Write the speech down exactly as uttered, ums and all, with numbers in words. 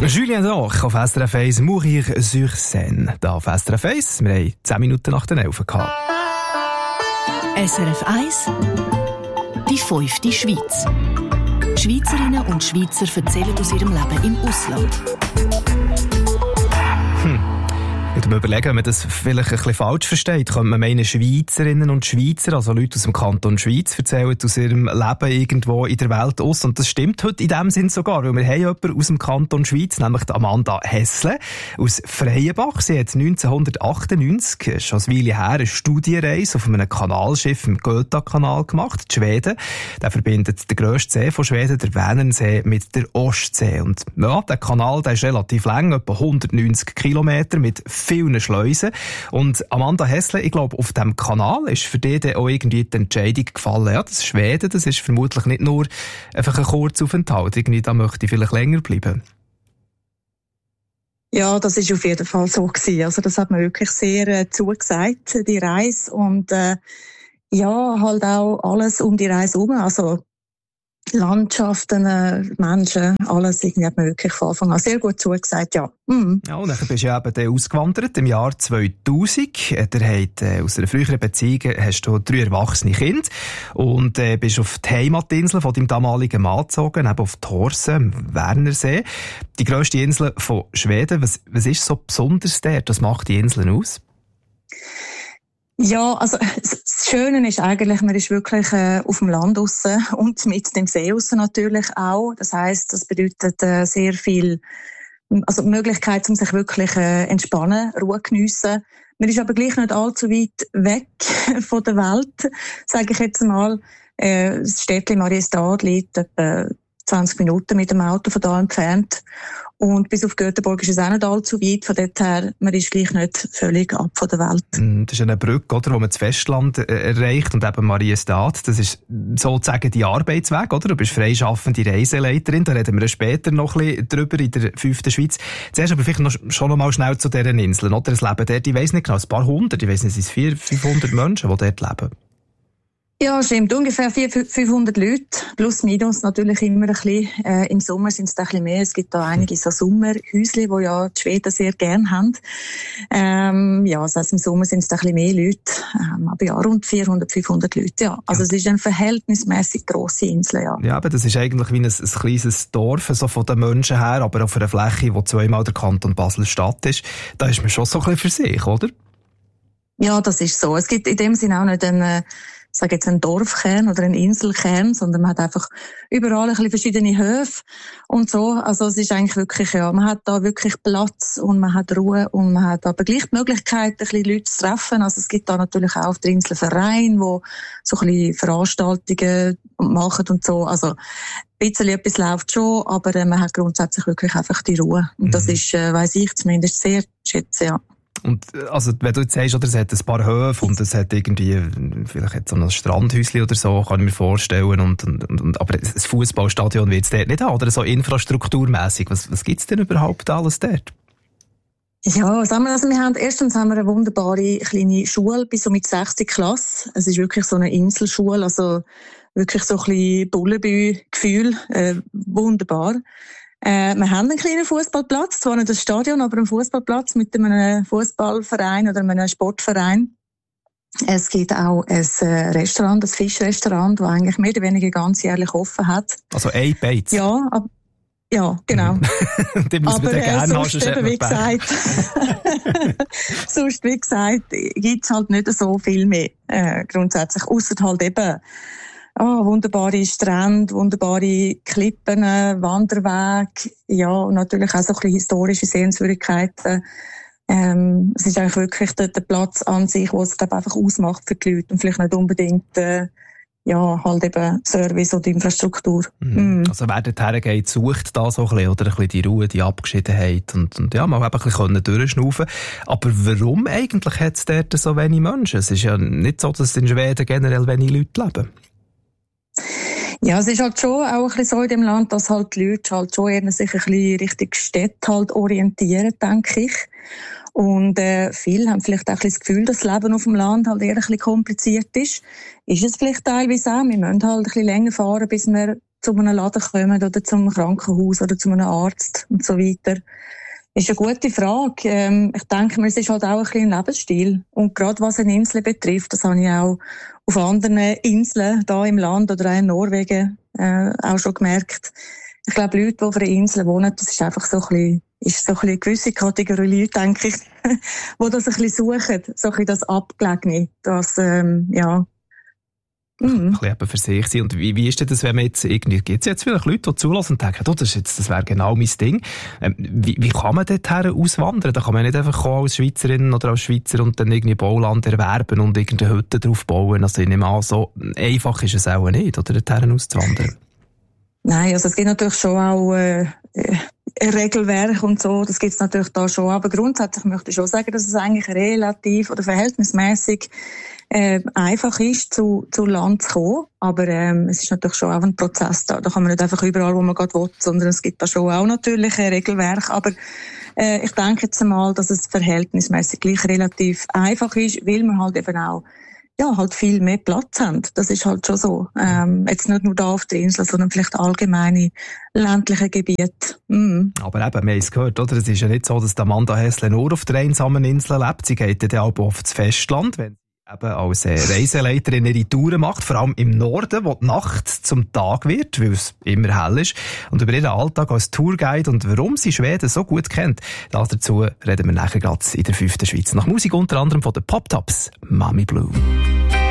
Julien Doch auf S R F eins, Mourir sur Seine. Da auf S R F eins, wir haben zehn Minuten nach den elf gehabt. S R F eins, die fünfte Schweiz. Schweizerinnen und Schweizer erzählen aus ihrem Leben im Ausland. Hm. Ich muss mir überlegen, wenn man das vielleicht ein bisschen falsch versteht, könnte man meinen, Schweizerinnen und Schweizer, also Leute aus dem Kanton Schweiz, erzählen aus ihrem Leben irgendwo in der Welt aus. Und das stimmt heute in dem Sinn sogar, weil wir haben jemanden aus dem Kanton Schweiz, nämlich die Amanda Hessle aus Freienbach. Sie hat neunzehnhundertachtundneunzig, schon eine Weile her, eine Studienreise auf einem Kanalschiff im Göta-Kanal gemacht, in Schweden. Der verbindet den grössten See von Schweden, der Vänernsee, mit der Ostsee. Und ja, der Kanal, der ist relativ lang, etwa hundertneunzig Kilometer mit vielen Schleusen. Und Amanda Hessle, ich glaube, auf diesem Kanal ist für dich dann auch irgendwie die Entscheidung gefallen, ja, das Schweden, das ist vermutlich nicht nur einfach ein Kurzaufenthalt, irgendwie, da möchte ich vielleicht länger bleiben. Ja, das ist auf jeden Fall so gewesen. Also das hat mir wirklich sehr äh, zugesagt, die Reise. Und äh, ja, halt auch alles um die Reise herum. Also Landschaften, äh, Menschen, alles irgendwie hat mir wirklich von Anfang an sehr gut zugesagt, ja. Mhm. Ja, und dann bist du ja eben ausgewandert im Jahr zweitausend. Der hat, äh, aus einer früheren Beziehung hast du drei erwachsene Kinder und äh, bist auf die Heimatinsel von deinem damaligen Mann gezogen, eben auf Thorsen, am Wernersee. Die grösste Insel von Schweden. Was, was ist so besonders dort? Was macht die Inseln aus? Ja, also das Schöne ist eigentlich, man ist wirklich äh, auf dem Land aussen und mit dem See aussen natürlich auch. Das heisst, das bedeutet äh, sehr viel, also die Möglichkeit, um sich wirklich äh, entspannen, Ruhe geniessen. Man ist aber gleich nicht allzu weit weg von der Welt, sage ich jetzt mal. Äh, das Städtchen Mariestad liegt etwa zwanzig Minuten mit dem Auto von da entfernt. Und bis auf Göteborg ist es auch nicht allzu weit. Von dort her, man ist gleich nicht völlig ab von der Welt. Das ist eine Brücke, oder, wo man das Festland äh, erreicht und eben Mariestad. Das ist sozusagen die Arbeitsweg, oder? Du bist freischaffende Reiseleiterin. Da reden wir später noch ein bisschen drüber in der fünften Schweiz. Zuerst aber vielleicht noch, schon noch mal schnell zu diesen Inseln, oder? Es leben dort, ich weiss nicht genau, ein paar hundert, ich weiss nicht, es sind vierhundert, fünfhundert Menschen, die dort leben. Ja, stimmt. Ungefähr vierhundert, fünfhundert Leute. Plus, minus natürlich immer ein bisschen. Äh, Im Sommer sind es ein bisschen mehr. Es gibt da einige so Sommerhäusli, die ja die Schweden sehr gern haben. Ähm, ja, das heisst, im Sommer sind es ein bisschen mehr Leute. Ähm, aber ja, rund vierhundert, fünfhundert Leute, ja. Also ja. Es ist eine verhältnismäßig grosse Insel, ja. Ja, aber das ist eigentlich wie ein, ein kleines Dorf, so von den Menschen her, aber auf einer Fläche, wo zweimal der Kanton Basel-Stadt ist. Da ist man schon so ein bisschen für sich, oder? Ja, das ist so. Es gibt in dem Sinne auch nicht einen, ich sage jetzt einen Dorfkern oder einen Inselkern, sondern man hat einfach überall ein bisschen verschiedene Höfe und so. Also es ist eigentlich wirklich, ja, man hat da wirklich Platz und man hat Ruhe und man hat aber gleich die Möglichkeit, ein bisschen Leute zu treffen. Also es gibt da natürlich auch auf der Insel Vereine, wo so ein bisschen Veranstaltungen machen und so. Also ein bisschen etwas läuft schon, aber äh, man hat grundsätzlich wirklich einfach die Ruhe. Und das mhm. ist, äh, weiss ich zumindest sehr schätze, ja. Und, also, wenn du jetzt sagst, oder, es hat ein paar Höfe und es hat irgendwie, vielleicht hat so ein Strandhäuschen oder so, kann ich mir vorstellen, und, und, und, aber ein Fußballstadion wird es dort nicht haben, oder so infrastrukturmässig. Was, was gibt's denn überhaupt alles dort? Ja, sagen wir, also wir haben, erstens haben wir eine wunderbare kleine Schule bis so mit sechste Klasse. Es ist wirklich so eine Inselschule, also wirklich so ein bisschen Bullenbü-Gefühl, äh, wunderbar. Äh, wir haben einen kleinen Fußballplatz, zwar nicht ein Stadion, aber einen Fußballplatz mit einem Fußballverein oder einem Sportverein. Es gibt auch ein Restaurant, ein Fischrestaurant, das eigentlich mehr oder weniger ganzjährlich offen hat. Also ein Beiz? Ja, ab, ja, genau. Die muss man aber dann gerne äh, sonst eben, wie gesagt, sonst, wie gesagt, gibt's halt nicht so viel mehr, äh, grundsätzlich, ausser halt eben, oh, wunderbare Strände, wunderbare Klippen, Wanderwege, ja, und natürlich auch so ein bisschen historische Sehenswürdigkeiten. Ähm, es ist eigentlich wirklich der, der Platz an sich, was es, glaube ich, einfach ausmacht für die Leute und vielleicht nicht unbedingt, äh, ja, halt eben Service oder Infrastruktur. Mhm. Mm. Also wer dorthin geht, sucht da so ein bisschen, oder ein bisschen die Ruhe, die Abgeschiedenheit und, und ja, mal eben ein bisschen durchschnaufen. Aber warum eigentlich hat es dort so wenig Menschen? Es ist ja nicht so, dass in Schweden generell wenig Leute leben. Ja, es ist halt schon auch ein bisschen so in dem Land, dass halt die Leute halt schon eher sich ein bisschen Richtung Städte halt orientieren, denke ich. Und äh, viele haben vielleicht auch ein bisschen das Gefühl, dass das Leben auf dem Land halt eher ein bisschen kompliziert ist. Ist es vielleicht teilweise auch. Wir müssen halt ein bisschen länger fahren, bis wir zu einem Laden kommen oder zum Krankenhaus oder zu einem Arzt und so weiter? Ist eine gute Frage. Ähm, ich denke mir, es ist halt auch ein bisschen ein Lebensstil. Und gerade was eine Insel betrifft, das habe ich auch auf anderen Inseln da im Land oder auch in Norwegen äh, auch schon gemerkt. Ich glaube, Leute, die auf einer Insel wohnen, das ist einfach so ein bisschen, ist so ein bisschen eine gewisse Kategorie Leute, denke ich, die das ein bisschen suchen, so ein bisschen das Abgelegene, das, ähm, ja. Mhm. Ein bisschen eben für sich sein. Und wie, wie ist denn das, wenn man jetzt irgendwie, gibt es jetzt vielleicht Leute, die zulassen und denken, oh, das, ist jetzt, das wäre genau mein Ding. Ähm, wie, wie kann man dorthin auswandern? Da kann man nicht einfach kommen als Schweizerin oder als Schweizer und dann irgendwie Bauland erwerben und irgendeine Hütte drauf bauen. Also ich nehme an, so einfach ist es auch nicht, oder dorthin auszuwandern. Nein, also es gibt natürlich schon auch äh, Regelwerk und so, das gibt es natürlich da schon, aber grundsätzlich möchte ich schon sagen, dass es eigentlich relativ oder verhältnismäßig äh, einfach ist, zu, zu Land zu kommen, aber ähm, es ist natürlich schon auch ein Prozess da, da kann man nicht einfach überall, wo man gerade will, sondern es gibt da schon auch natürlich ein Regelwerk, aber äh, ich denke jetzt einmal, dass es verhältnismäßig gleich relativ einfach ist, weil man halt eben auch ja, halt viel mehr Platz haben. Das ist halt schon so. Ähm, jetzt nicht nur da auf der Insel, sondern vielleicht allgemeine ländliche Gebiete. Mm. Aber eben, wir haben es gehört, oder? Es ist ja nicht so, dass Amanda Hässle nur auf der einsamen Insel lebt. Sie geht dann auch auf das Festland, wenn sie eben als Reiseleiterin ihre Touren macht, vor allem im Norden, wo die Nacht zum Tag wird, weil es immer hell ist. Und über ihren Alltag als Tourguide und warum sie Schweden so gut kennt, dazu reden wir nachher gerade in der fünften Schweiz. Nach Musik unter anderem von den Pop-Tops, Mami Blue.